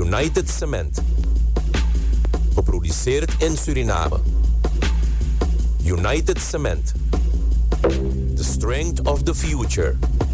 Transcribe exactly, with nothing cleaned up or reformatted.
United Cement. Geproduceerd in Suriname. United Cement. The strength of the future.